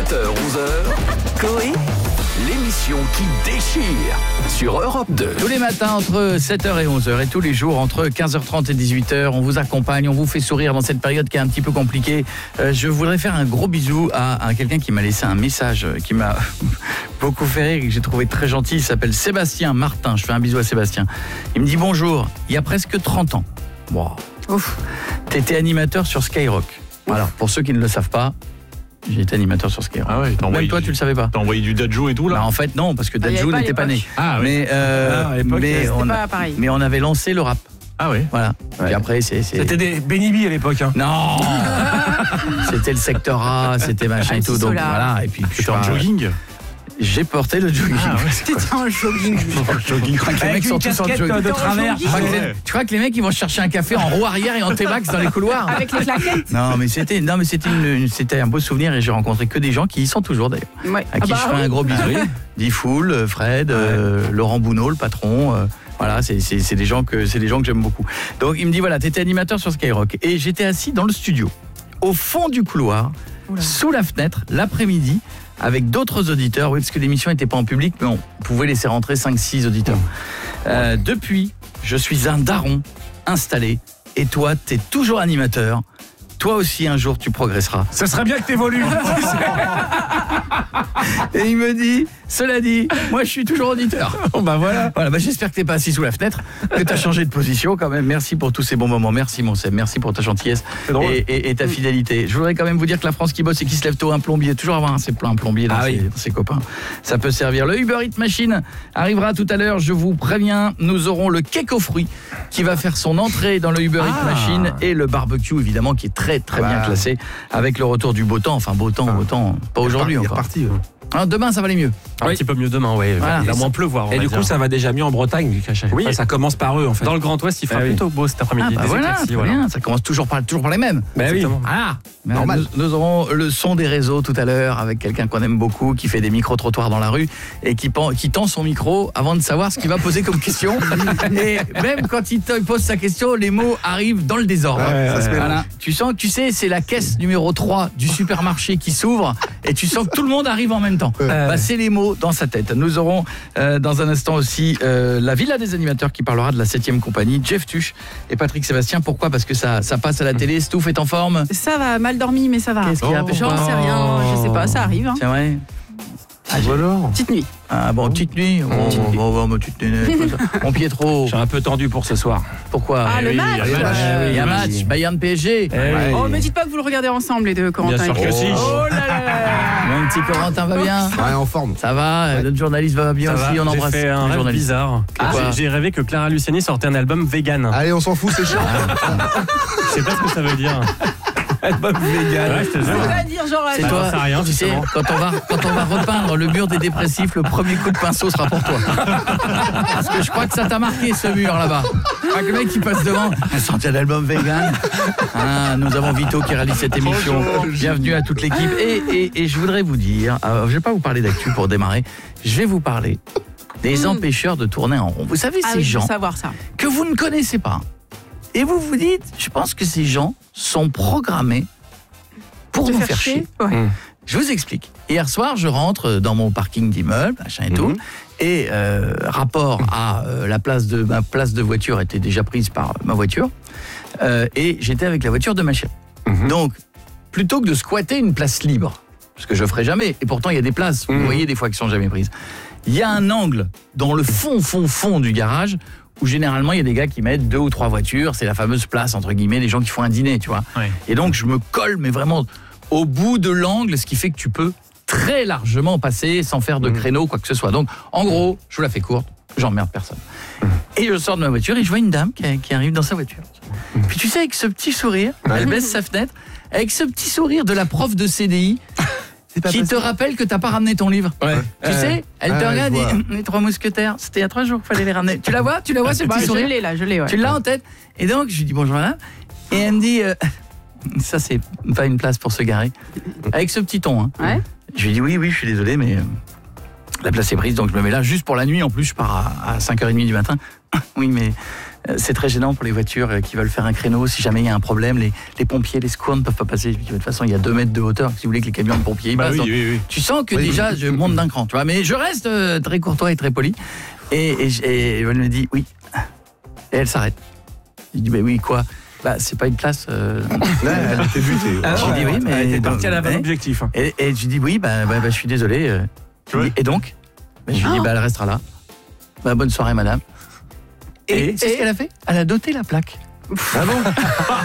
7h-11h, Coé, l'émission qui déchire sur Europe 2. Tous les matins entre 7h et 11h et tous les jours entre 15h30 et 18h, on vous accompagne, on vous fait sourire dans cette période qui est un petit peu compliquée. Je voudrais faire un gros bisou à quelqu'un qui m'a laissé un message qui m'a beaucoup fait rire et que j'ai trouvé très gentil. Il s'appelle Sébastien Martin. Je fais un bisou à Sébastien. Il me dit bonjour, il y a presque 30 ans. Wow. T'étais animateur sur Skyrock. Alors, pour ceux qui ne le savent pas, j'ai été animateur sur Skyrock. Ah ouais, même toi, tu le savais pas. T'as envoyé du Dadju et tout là? Bah, en fait, non, parce que Dadju n'était pas né. Ah oui. Mais on avait lancé le rap. Ah oui. Voilà. Ouais. Et après, C'était des Benny B à l'époque. Hein. Non. C'était le secteur A, c'était machin et tout. Donc voilà. Et puis C'était en jogging? J'ai porté le jogging. Ah ouais. c'était un jogging. Je crois que les mecs sont tous en jogging. De travers. Tu crois que les mecs ils vont chercher un café en roue arrière et en T-Max dans les couloirs? Avec les claquettes. Non, mais c'était un beau souvenir et j'ai rencontré que des gens qui y sont toujours d'ailleurs. Ouais. À qui je fais un gros bisou. Diffoul, Fred, Laurent Bounot, le patron. Voilà, c'est des gens que j'aime beaucoup. Donc il me dit voilà, t'étais animateur sur Skyrock et j'étais assis dans le studio, au fond du couloir, sous la fenêtre, l'après-midi, avec d'autres auditeurs. Oui, parce que l'émission n'était pas en public, mais on pouvait laisser rentrer 5-6 auditeurs. Depuis, je suis un daron installé et toi, t'es toujours animateur. Toi aussi, un jour, tu progresseras. Ça serait bien que t'évolues. Et il me dit, cela dit, moi je suis toujours auditeur. Bon bah voilà. Voilà, j'espère que t'es pas assis sous la fenêtre, que t'as changé de position quand même. Merci pour tous ces bons moments. Merci mon Seb, merci pour ta gentillesse et ta fidélité. Je voudrais quand même vous dire que la France qui bosse et qui se lève tôt, un plombier, toujours avoir un plombier dans ses copains. Ça peut servir. Le Uber Eats Machine arrivera tout à l'heure, je vous préviens. Nous aurons le cake aux fruits qui va faire son entrée dans le Uber Eats Machine et le barbecue évidemment qui est très bien classé avec le retour du beau temps. Enfin beau temps, pas aujourd'hui encore. Parti. Alors, demain ça va aller mieux. Un petit peu mieux demain, ouais. Voilà. Il va moins pleuvoir. Et du coup, ça va déjà mieux en Bretagne, Oui. Enfin, ça commence par eux en fait. Dans le Grand Ouest, il fera plutôt beau cet après-midi. Voilà, très bien. Ça commence toujours par les mêmes. Oui. Voilà. Normal. Nous aurons le son des réseaux tout à l'heure avec quelqu'un qu'on aime beaucoup, qui fait des micro-trottoirs dans la rue et qui tend son micro avant de savoir ce qu'il va poser comme question. Et même quand il pose sa question, les mots arrivent dans le désordre. Voilà. Tu sais, c'est la caisse numéro 3 du supermarché qui s'ouvre et tu sens que tout le monde arrive en même temps. C'est les mots dans sa tête. Nous aurons dans un instant aussi la Villa des animateurs qui parlera de la 7e compagnie, Jeff Tuch et Patrick Sébastien. Pourquoi? Parce que ça passe à la télé. Stouff est en forme? Ça va, mal dormi, mais ça va. Qu'est-ce qu'il y a? J'en sais rien, je sais pas, ça arrive. Hein. C'est vrai. Petite nuit. Ah bon, petite nuit. Petite nuit. Mon Pietro. Je suis un peu tendu pour ce soir. Pourquoi? Le match. Il y a un match, Bayern PSG. Oh, mais dites pas que vous le regardez ensemble les deux, Corentin. Bien sûr que si. Oh là là. Mon petit Corentin va bien? Ouais, en forme. Ça va, notre journaliste va bien aussi, on embrasse. J'ai fait un le rêve journaliste. bizarre. J'ai rêvé que Clara Luciani sortait un album vegan. Allez, on s'en fout, c'est chiant. Je sais pas ce que ça veut dire. Album vegan. Ouais, je te Ça jure. veut pas dire genre... C'est toi, j'en sais rien, tu sais, justement. quand on va repeindre le mur des dépressifs, le premier coup de pinceau sera pour toi. Parce que je crois que ça t'a marqué ce mur là-bas. Pas que le mec qui passe devant, un sortie d'album vegan. Nous avons Vito qui réalise cette émission. Bienvenue à toute l'équipe. Et je voudrais vous dire, je vais pas vous parler d'actu pour démarrer, je vais vous parler des empêcheurs de tourner en rond. Vous savez, ces gens savoir ça. que vous ne connaissez pas. Et vous vous dites, je pense que ces gens sont programmés pour nous faire chier. Ouais. Je vous explique. Hier soir, je rentre dans mon parking d'immeuble, machin et tout, et rapport à ma place de voiture était déjà prise par ma voiture, et j'étais avec la voiture de ma chérie. Donc, plutôt que de squatter une place libre, ce que je ferai jamais, et pourtant il y a des places, vous voyez des fois qui sont jamais prises, il y a un angle dans le fond du garage où généralement il y a des gars qui mettent 2 ou 3 voitures, c'est la fameuse place entre guillemets, les gens qui font un dîner, tu vois. Ouais. Et donc je me colle mais vraiment au bout de l'angle, ce qui fait que tu peux très largement passer sans faire de créneau, quoi que ce soit. Donc en gros, je vous la fais courte, j'emmerde personne. Et je sors de ma voiture et je vois une dame qui arrive dans sa voiture. Puis tu sais, avec ce petit sourire, elle baisse sa fenêtre, avec ce petit sourire de la prof de CDI qui te rappelle que t'as pas ramené ton livre. Tu sais, elle te regarde et dit les 3 mousquetaires, c'était il y a 3 jours qu'il fallait les ramener. Tu la vois ce petit sourire? Je l'ai, ouais. Tu l'as en tête? Et donc je lui dis bonjour madame, et elle me dit ça c'est pas une place pour se garer, avec ce petit ton. Ouais. Je lui dis oui, je suis désolé, mais La place est prise, donc je me mets là juste pour la nuit. En plus, je pars à 5h30 du matin. Oui, mais c'est très gênant pour les voitures qui veulent faire un créneau. Si jamais il y a un problème, les pompiers, les secours ne peuvent pas passer. Je dis, de toute façon, il y a 2 mètres de hauteur. Si vous voulez que les camions de pompiers passent. Oui. Tu sens que déjà, je monte d'un cran. Tu vois, mais je reste très courtois et très poli. Et elle me dit oui. Et elle s'arrête. Je dis, mais oui, quoi ? Bah, c'est pas une place. Là, elle était butée. J'ai dit oui, mais. Elle était partie à la bonne objectif. Et je dis oui, je suis désolé. Et donc je lui dis, elle restera là. Bah, bonne soirée, madame. Et c'est ce qu'elle a fait ? Elle a doté la plaque. Ah bon ?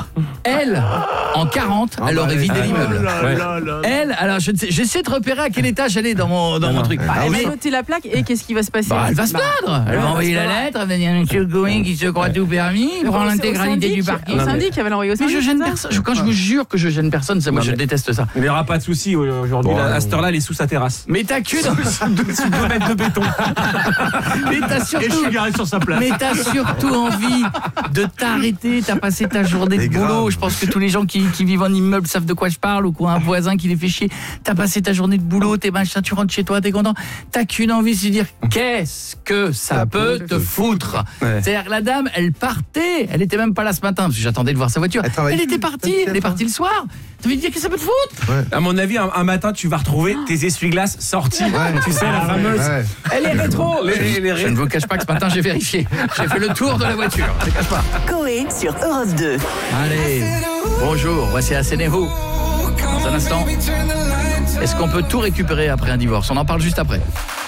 Elle, en 40, elle aurait vidé l'immeuble. Elle, alors j'essaie de repérer à quel étage elle est dans mon truc. Elle va noter la plaque et qu'est-ce qui va se passer ? Elle va se plaindre. Elle va envoyer la lettre, elle va dire Monsieur Going qui se croit tout permis, il prend l'intégralité du parking. Au syndic, elle va l'envoyer au syndic. Mais je gêne personne. Quand je vous jure que je gêne personne, moi je déteste ça. Il n'y aura pas de souci aujourd'hui. À cette heure-là, elle est sous sa terrasse. Mais t'as que Sous 2 mètres de béton. Mais t'as surtout. garé sur sa place. Mais t'as surtout envie de t'arrêter, t'as passé ta journée de boulot. Je pense que tous les gens qui vivent en immeuble savent de quoi je parle, ou quoi, un voisin qui les fait chier. T'as passé ta journée de boulot, t'es machin, tu rentres chez toi, t'es content. T'as qu'une envie, c'est de dire qu'est-ce que ça peut te foutre. C'est-à-dire que la dame, elle partait, elle était même pas là ce matin, parce que j'attendais de voir sa voiture. Elle était partie, elle est partie le soir. T'as envie de dire que ça peut te foutre. À mon avis, un matin, tu vas retrouver tes essuie-glaces sortis. Tu sais, la fameuse. Elle est rétro. Je ne vous cache pas que ce matin, j'ai vérifié. J'ai fait le tour de la voiture. Je ne cache pas. Coé sur Europe 2. Allez, bonjour, voici Asséného. Dans un instant, est-ce qu'on peut tout récupérer après un divorce ? On en parle juste après.